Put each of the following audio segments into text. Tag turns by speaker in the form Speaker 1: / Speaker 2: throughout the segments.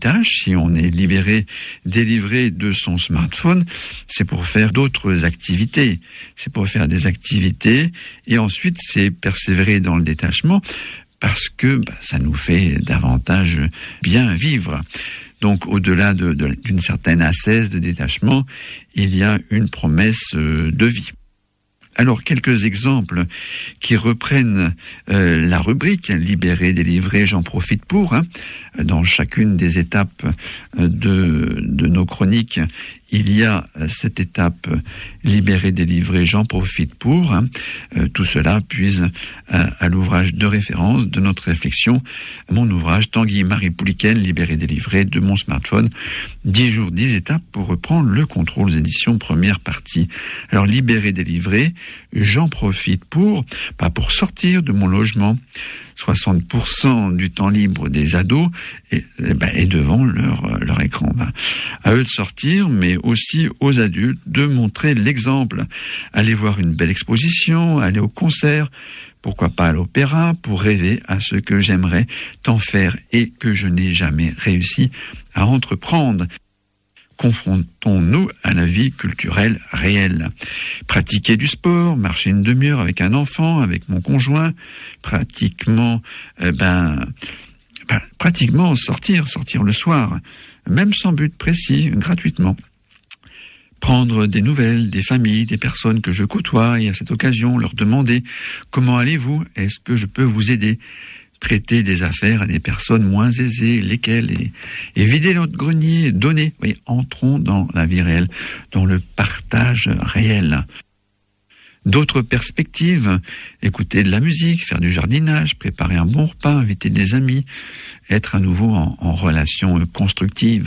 Speaker 1: détache, si on est délivré de son smartphone, c'est pour faire d'autres activités. C'est pour faire des activités et ensuite c'est persévérer dans le détachement parce que ça nous fait davantage bien vivre. Donc, au-delà d'une certaine ascèse de détachement, il y a une promesse de vie. Alors, quelques exemples qui reprennent la rubrique « Libérer, délivrer, j'en profite pour ». Dans chacune des étapes de nos chroniques, il y a cette étape « Libérer, délivrer, j'en profite pour ». Tout cela puise à l'ouvrage de référence de notre réflexion, mon ouvrage « Tanguy Marie Pouliken, Libérer, délivrer, de mon smartphone, 10 jours, 10 étapes pour reprendre le contrôle aux éditions première partie ». Alors, libérer, délivrer, j'en profite pour, pas pour sortir de mon logement. 60% du temps libre des ados est devant leur écran. À eux de sortir, mais aussi aux adultes de montrer l'exemple. Aller voir une belle exposition, aller au concert, pourquoi pas à l'opéra, pour rêver à ce que j'aimerais tant faire et que je n'ai jamais réussi à entreprendre. Confrontons-nous à la vie culturelle réelle. Pratiquer du sport, marcher une demi-heure avec un enfant, avec mon conjoint, pratiquement sortir le soir, même sans but précis, gratuitement. Prendre des nouvelles des familles, des personnes que je côtoie et à cette occasion leur demander « Comment allez-vous ? Est-ce que je peux vous aider ?» Prêter des affaires à des personnes moins aisées, lesquelles, et vider notre grenier, donner. Oui, entrons dans la vie réelle, dans le partage réel. D'autres perspectives, écouter de la musique, faire du jardinage, préparer un bon repas, inviter des amis, être à nouveau en relation constructive.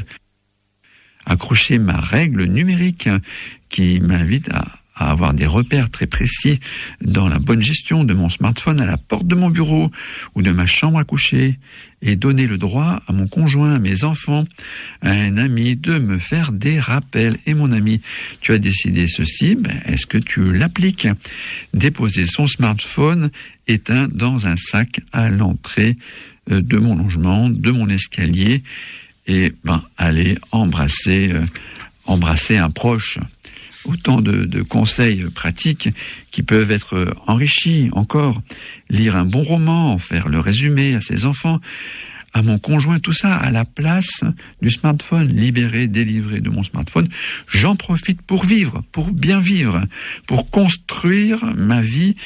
Speaker 1: Accrocher ma règle numérique qui m'invite à avoir des repères très précis dans la bonne gestion de mon smartphone à la porte de mon bureau ou de ma chambre à coucher et donner le droit à mon conjoint, à mes enfants, à un ami de me faire des rappels. Et mon ami, tu as décidé ceci, est-ce que tu l'appliques ? Déposer son smartphone éteint dans un sac à l'entrée de mon logement, de mon escalier et aller embrasser un proche. Autant de conseils pratiques qui peuvent être enrichis encore. Lire un bon roman, en faire le résumé à ses enfants, à mon conjoint, tout ça à la place du smartphone. Libérer, délivrer de mon smartphone. J'en profite pour vivre, pour bien vivre, pour construire ma vie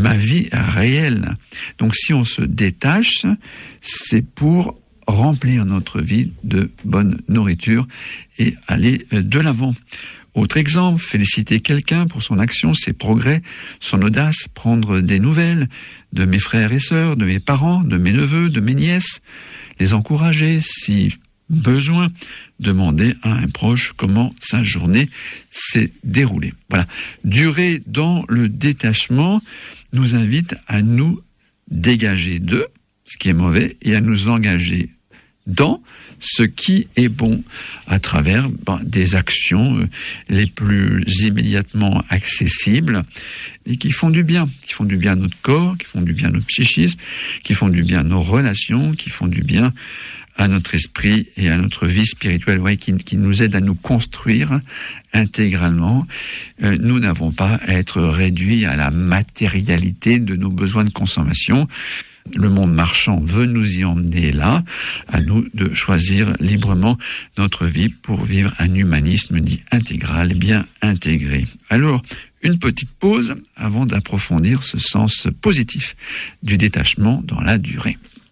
Speaker 1: réelle. Donc si on se détache, c'est pour remplir notre vie de bonne nourriture et aller de l'avant. Autre exemple, féliciter quelqu'un pour son action, ses progrès, son audace, prendre des nouvelles de mes frères et sœurs, de mes parents, de mes neveux, de mes nièces, les encourager si besoin, demander à un proche comment sa journée s'est déroulée. Voilà. Durer dans le détachement nous invite à nous dégager de ce qui est mauvais et à nous engager dans ce qui est bon à travers des actions les plus immédiatement accessibles et qui font du bien à notre corps, qui font du bien à notre psychisme, qui font du bien à nos relations, qui font du bien à notre esprit et à notre vie spirituelle, qui nous aident à nous construire intégralement. Nous n'avons pas à être réduits à la matérialité de nos besoins de consommation. Le monde marchand veut nous y emmener là, à nous de choisir librement notre vie pour vivre un humanisme dit intégral, bien intégré. Alors, une petite pause avant d'approfondir ce sens positif du détachement dans la durée.